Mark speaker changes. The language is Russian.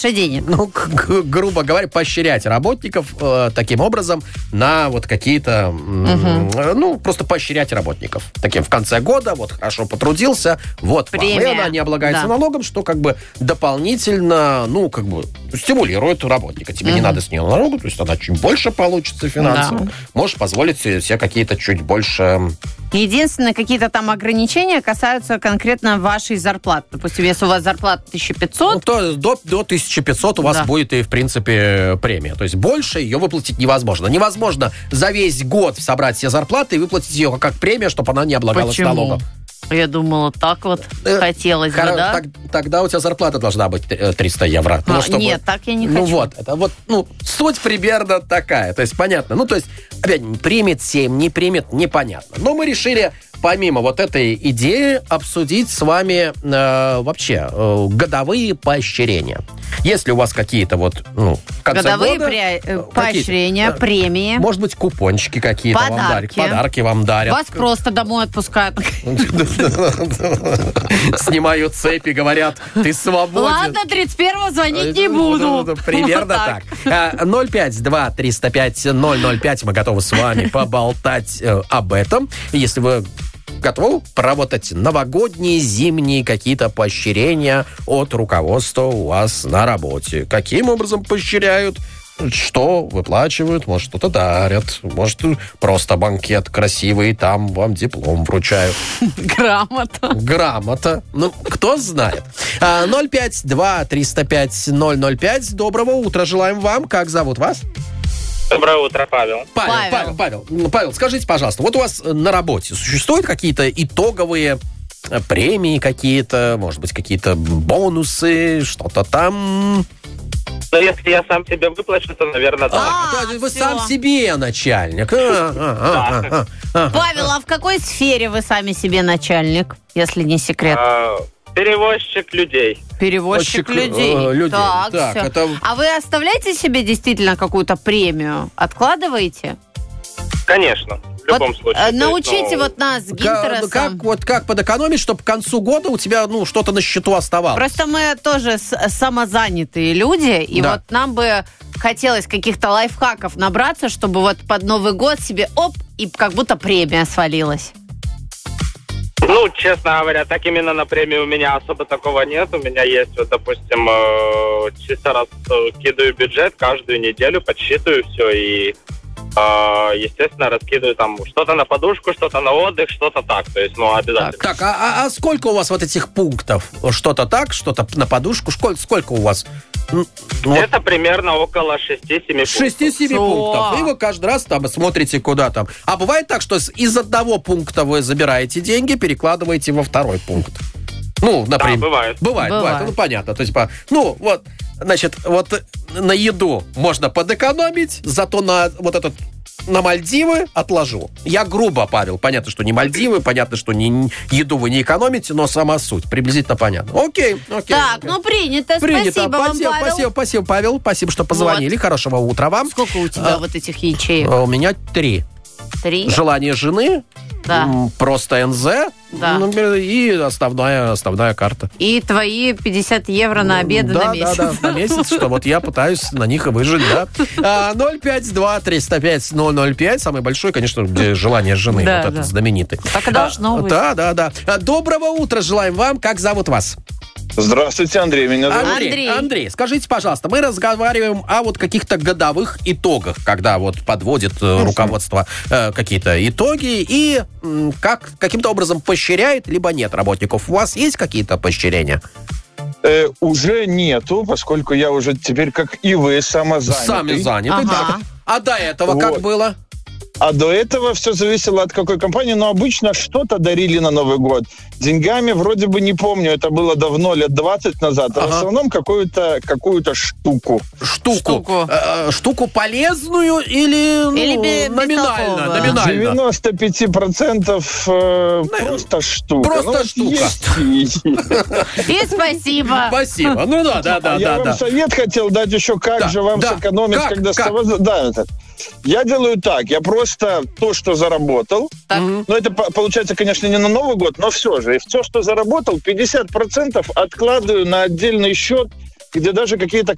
Speaker 1: денег.
Speaker 2: Ну, грубо говоря, поощрять работников таким образом на вот какие-то... Ну, просто поощрять работников. Таким в конце года, вот хорошо потрудился, вот
Speaker 1: премия.
Speaker 2: вам. И она не облагается налогом, что как бы дополнительно, ну, как бы стимулирует работника. Тебе не надо с нее налогу, то есть она чуть больше получится финансово. Да. Можешь позволить себе какие-то чуть больше...
Speaker 1: Единственное, какие-то там ограничения касаются конкретно вашей зарплаты. Допустим, если у вас зарплата 1500...
Speaker 2: Ну, то до 1500 у вас будет и, в принципе, премия. То есть больше ее выплатить невозможно. Невозможно за весь год собрать все зарплаты и выплатить ее как премия, чтобы она не облагалась налогом.
Speaker 1: Я думала, так вот хотелось бы, да?
Speaker 2: Тогда у тебя зарплата должна быть 300 евро.
Speaker 1: Нет, так я не хочу.
Speaker 2: Ну вот, это вот, суть примерно такая. То есть, понятно. Ну, то есть, опять, примет 7, не примет, непонятно. Но мы решили, помимо вот этой идеи, обсудить с вами вообще годовые поощрения. Если у вас какие-то вот, в конце
Speaker 1: годовые
Speaker 2: года...
Speaker 1: поощрения, премии.
Speaker 2: Может быть, купончики какие-то вам дарят. Подарки вам дарят.
Speaker 1: Вас просто домой отпускают.
Speaker 2: Снимают цепи, говорят, ты свободен.
Speaker 1: Ладно, 31-го звонить не буду.
Speaker 2: Примерно так. 052-305-005. Мы готовы с вами поболтать об этом. Если вы готовы поработать новогодние, зимние какие-то поощрения от руководства у вас на работе. Каким образом поощряют? Что выплачивают? Может, что-то дарят. Может, просто банкет красивый, там вам диплом вручают. Грамота. Ну, кто знает. 052-305-005. Доброго утра желаем вам. Как зовут вас?
Speaker 3: Доброе утро, Павел.
Speaker 2: Павел, скажите, пожалуйста, вот у вас на работе существуют какие-то итоговые премии какие-то, может быть, какие-то бонусы, что-то там?
Speaker 3: Ну, если я сам себе выплачу, то, наверное, да.
Speaker 2: Вы сам себе начальник.
Speaker 1: Павел, а в какой сфере вы сами себе начальник, если не секрет?
Speaker 3: Перевозчик людей.
Speaker 1: Перевозчик людей. Так,
Speaker 2: это...
Speaker 1: А вы оставляете себе действительно какую-то премию? Откладываете?
Speaker 3: Конечно. В любом случае.
Speaker 1: Научите нас с Гинтеросом.
Speaker 2: Как подэкономить, чтобы к концу года у тебя что-то на счету оставалось?
Speaker 1: Просто мы тоже самозанятые люди, и вот нам бы хотелось каких-то лайфхаков набраться, чтобы вот под Новый год себе и как будто премия свалилась.
Speaker 3: Ну, честно говоря, так именно на премии у меня особо такого нет. У меня есть, вот, допустим, чисто раскидываю бюджет каждую неделю, подсчитываю все и, естественно, раскидываю там что-то на подушку, что-то на отдых, что-то так. То есть, обязательно.
Speaker 2: Так, а сколько у вас вот этих пунктов? Что-то так, что-то на подушку? Сколько у вас?
Speaker 3: Это примерно около 6-7 пунктов.
Speaker 2: 6-7 пунктов. И вы каждый раз там смотрите, куда там. А бывает так, что из одного пункта вы забираете деньги, перекладываете во второй пункт? Ну, например.
Speaker 3: Да, бывает.
Speaker 2: Бывает. Ну, понятно. То есть, вот, значит, вот на еду можно подэкономить, зато на вот этот на Мальдивы отложу. Я грубо, Павел. Понятно, что не Мальдивы, понятно, что еду вы не экономите, но сама суть. Приблизительно понятно. Окей.
Speaker 1: Так, принято. Спасибо вам, Павел.
Speaker 2: Спасибо, Павел. Спасибо, что позвонили. Вот. Хорошего утра вам.
Speaker 1: Сколько у тебя вот этих ячеек?
Speaker 2: У меня 3.
Speaker 1: 3?
Speaker 2: Желание жены.
Speaker 1: Да.
Speaker 2: Просто НЗ.
Speaker 1: Да.
Speaker 2: И основная карта.
Speaker 1: И твои 50 евро на обеды на месяц.
Speaker 2: Да, на месяц, что вот я пытаюсь на них и выжить, да. 052-305-005. Самый большой, конечно, желание жены.
Speaker 1: Да,
Speaker 2: вот этот знаменитый.
Speaker 1: Так и должно быть.
Speaker 2: Да. Доброго утра желаем вам. Как зовут вас?
Speaker 4: Здравствуйте, Андрей. Меня зовут
Speaker 2: Андрей, скажите, пожалуйста, мы разговариваем о вот каких-то годовых итогах, когда вот подводит руководство какие-то итоги и каким-то образом поощряет, либо нет работников. У вас есть какие-то поощрения?
Speaker 4: Уже нету, поскольку я уже теперь, как и вы, самозанятый.
Speaker 2: Сами заняты, так. А до этого как было?
Speaker 4: А до этого все зависело от какой компании, но обычно что-то дарили на Новый год. Деньгами вроде бы не помню, это было давно, лет 20 назад, а в основном какую-то штуку.
Speaker 2: Штуку полезную или номинально?
Speaker 4: 95% просто штука.
Speaker 2: Просто штука.
Speaker 1: И спасибо.
Speaker 2: Спасибо. Ну да.
Speaker 4: Я вам совет хотел дать еще, как же вам сэкономить, когда... Я делаю так, я просто то, что заработал, но это получается, конечно, не на Новый год, но все же, и все, что заработал, 50% откладываю на отдельный счет, где даже какие-то